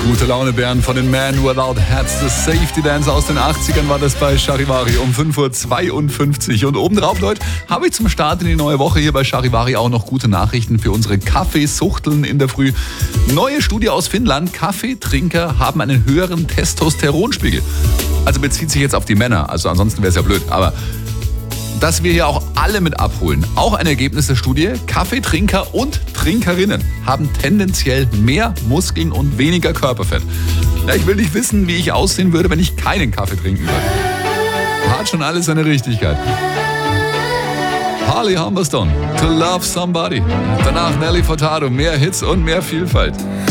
Gute Laune Bären von den Man Without Hats. Das Safety Dance aus den 80ern war das bei Charivari um 5:52 Uhr. Und obendrauf, Leute, habe ich zum Start in die neue Woche hier bei Charivari auch noch gute Nachrichten für unsere Kaffeesuchteln in der Früh. Neue Studie aus Finnland. Kaffeetrinker haben einen höheren Testosteronspiegel. Also bezieht sich jetzt auf die Männer. Also ansonsten wäre es ja blöd. Aber dass wir hier auch alle mit abholen. Auch ein Ergebnis der Studie. Kaffeetrinker und Trinkerinnen haben tendenziell mehr Muskeln und weniger Körperfett. Ja, ich will nicht wissen, wie ich aussehen würde, wenn ich keinen Kaffee trinken würde. Hat schon alles seine Richtigkeit. Harley Humberstone, To Love Somebody. Danach Nelly Furtado, mehr Hits und mehr Vielfalt.